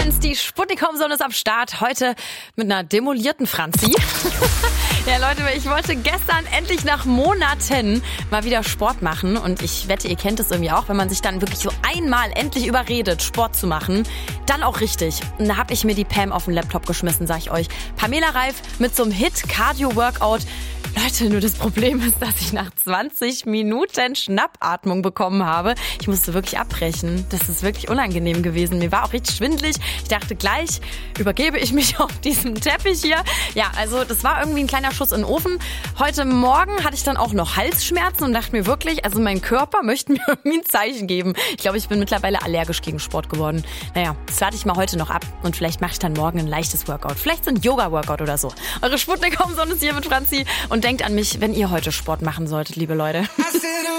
1, die Sputnik-Home-Zone ist am Start. Heute mit einer demolierten Franzi. Ja, Leute, ich wollte gestern endlich nach Monaten mal wieder Sport machen. Und ich wette, ihr kennt es irgendwie auch, wenn man sich dann wirklich so einmal endlich überredet, Sport zu machen, dann auch richtig. Und da habe ich mir die Pam auf den Laptop geschmissen, sag ich euch. Pamela Reif mit so einem Hit-Cardio-Workout. Leute, nur das Problem ist, dass ich nach 20 Minuten Schnappatmung bekommen habe. Ich musste wirklich abbrechen. Das ist wirklich unangenehm gewesen. Mir war auch richtig schwindelig. Ich dachte, gleich übergebe ich mich auf diesem Teppich hier. Ja, also das war irgendwie ein kleiner Schuss in den Ofen. Heute Morgen hatte ich dann auch noch Halsschmerzen und dachte mir wirklich, also mein Körper möchte mir irgendwie ein Zeichen geben. Ich glaube, ich bin mittlerweile allergisch gegen Sport geworden. Naja, das warte ich mal heute noch ab und vielleicht mache ich dann morgen ein leichtes Workout. Vielleicht so ein Yoga-Workout oder so. Eure Sputnik-Home-Zone ist hier mit Franzi und denkt an mich, wenn ihr heute Sport machen solltet, liebe Leute.